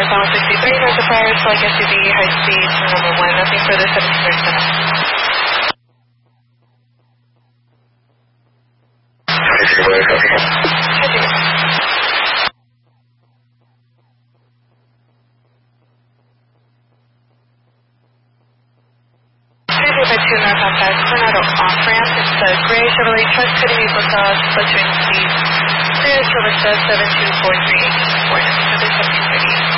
northbound 63, north of Fire, select SUV, high speed, number 1, nothing further, 737. Coronado off-ramp. It's a gray Chevrolet truck heading equal south, fluctuating speed. Clear, Traversa 7243, 4 730.